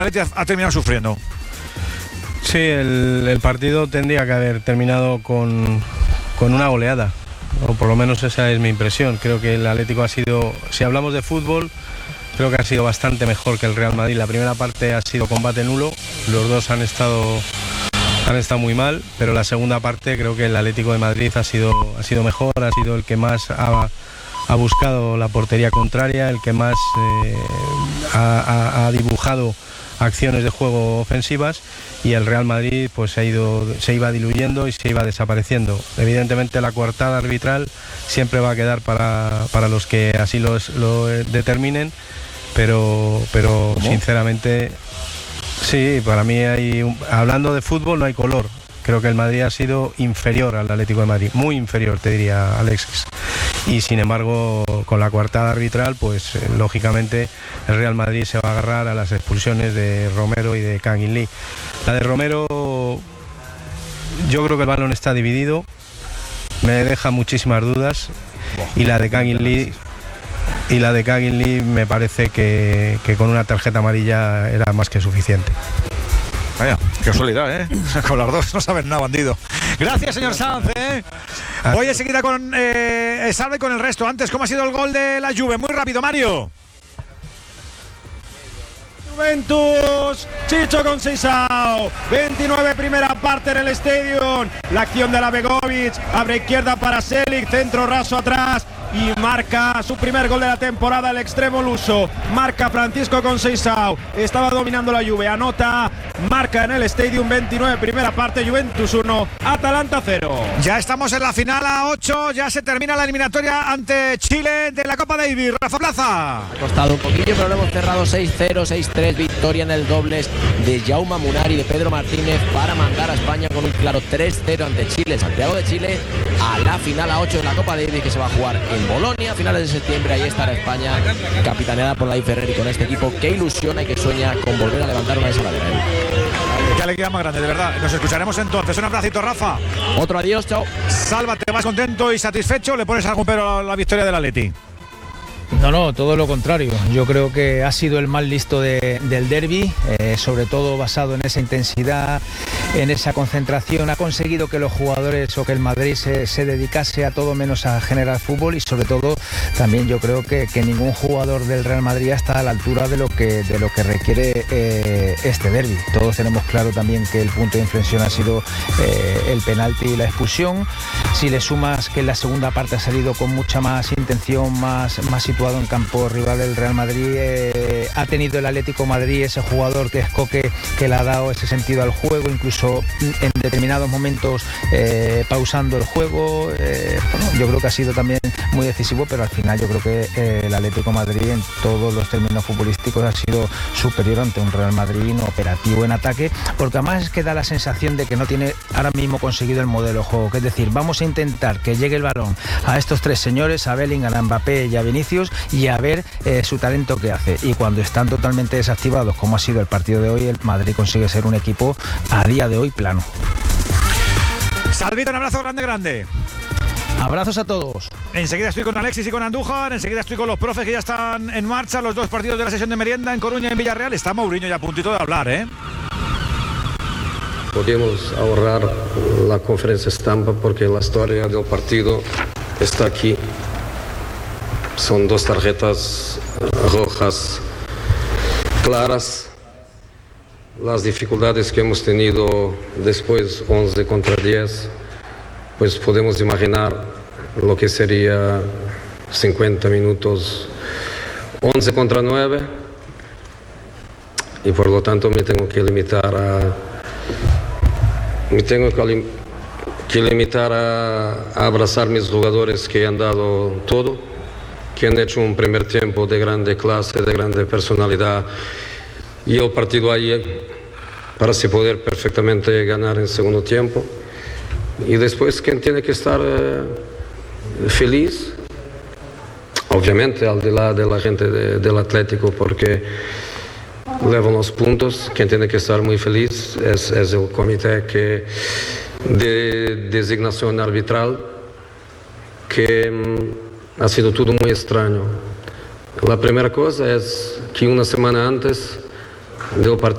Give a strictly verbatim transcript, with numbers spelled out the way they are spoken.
Atleti ha, ha terminado sufriendo. Sí, el, el partido tendría que haber terminado con, con una goleada, o por lo menos esa es mi impresión. Creo que el Atlético ha sido, si hablamos de fútbol, creo que ha sido bastante mejor que el Real Madrid. La primera parte ha sido combate nulo, los dos han estado, han estado muy mal, pero la segunda parte creo que el Atlético de Madrid ha sido, ha sido mejor, ha sido el que más ha, ha buscado la portería contraria, el que más eh, ha, ha, ha dibujado acciones de juego ofensivas, y el Real Madrid pues se ha ido, se iba diluyendo y se iba desapareciendo. Evidentemente la coartada arbitral siempre va a quedar para, para los que así los, lo determinen, pero, pero sinceramente sí, para mí hay un, hablando de fútbol no hay color. Creo que el Madrid ha sido inferior al Atlético de Madrid, muy inferior, te diría, Alexis. Y sin embargo, con la coartada arbitral, pues eh, lógicamente el Real Madrid se va a agarrar a las expulsiones de Romero y de Kangin Lee. La de Romero, yo creo que el balón está dividido, me deja muchísimas dudas, y la de Kangin Lee, y la de Kangin Lee me parece que, que con una tarjeta amarilla era más que suficiente. Vaya, qué casualidad, ¿eh? Con las dos no sabes nada, bandido. Gracias, señor Sanz, ¿eh? Voy enseguida con eh, Salva y con el resto. Antes, ¿cómo ha sido el gol de la Juve? Muy rápido, Mario. Juventus, Chicho Conceição, veintinueve, primera parte en el Stadium. La acción de la Begovic, abre izquierda para Selic, centro raso atrás y marca su primer gol de la temporada el extremo luso. Marca Francisco Conceição, estaba dominando la Juve, anota, marca en el Stadium. Veintinueve, primera parte, Juventus uno, Atalanta cero. Ya estamos en la final a ocho, ya se termina la eliminatoria ante Chile de la Copa Davis. Rafa Plaza. Ha costado un poquillo, pero lo hemos cerrado seis cero, seis tres, victoria en el dobles de Jaume Munari y de Pedro Martínez para mandar a España con un claro tres cero ante Chile. Santiago de Chile a la final a ocho de la Copa Davis, que se va a jugar en Bolonia a finales de septiembre. Ahí estará España, capitaneada por David Ferrer, y con este equipo que ilusiona y que sueña con volver a levantar una ensaladera. Qué alegría más grande, de verdad. Nos escucharemos entonces. Un abracito, Rafa. Otro adiós, chao. Salva, ¿te vas contento y satisfecho? ¿Le pones algún pero a la victoria del Atleti? No, no, todo lo contrario. Yo creo que ha sido el más listo de, del derbi, eh, sobre todo basado en esa intensidad, en esa concentración. Ha conseguido que los jugadores o que el Madrid se, se dedicase a todo menos a generar fútbol, y sobre todo también yo creo que, que ningún jugador del Real Madrid está a la altura de lo que, de lo que requiere eh, este derbi. Todos tenemos claro también que el punto de inflexión ha sido eh, el penalti y la expulsión. Si le sumas que en la segunda parte ha salido con mucha más intención, más, más situado en campo rival del Real Madrid, eh, ha tenido el Atlético Madrid ese jugador que es Coque, que le ha dado ese sentido al juego, incluso en determinados momentos eh, pausando el juego. Eh, bueno, yo creo que ha sido también muy decisivo, pero al final yo creo que eh, el Atlético Madrid en todos los términos futbolísticos ha sido superior ante un Real Madrid no operativo en ataque, porque además es que da la sensación de que no tiene ahora mismo conseguido el modelo de juego, que es decir, vamos a intentar que llegue el balón a estos tres señores, a Bellingham, a Mbappé y a Vinicius, y a ver eh, su talento que hace. Y cuando están totalmente desactivados, como ha sido el partido de hoy, el Madrid consigue ser un equipo a día de hoy plano. Salvito, un abrazo grande, grande. Abrazos a todos. Enseguida estoy con Alexis y con Andújar. Enseguida estoy con los profes que ya están en marcha. Los dos partidos de la sesión de merienda en Coruña y en Villarreal. Está Mourinho ya a puntito de hablar, ¿eh? Podemos ahorrar la conferencia estampa porque la historia del partido está aquí. Son dos tarjetas rojas claras. Las dificultades que hemos tenido después, once contra diez, pues podemos imaginar lo que sería cincuenta minutos, once contra nueve, y por lo tanto me tengo que limitar a me tengo que, que limitar a, a abrazar mis jugadores que han dado todo, que han hecho un primer tiempo de grande clase, de grande personalidad, y el partido ahí para así poder perfectamente ganar en segundo tiempo. Y después, quien tiene que estar eh, feliz, obviamente al de la, de la gente de, del Atlético, porque levan los puntos. Quien tiene que estar muy feliz es, es el comité que de designación arbitral, que mm, ha sido todo muy extraño. La primera cosa es que una semana antes del partido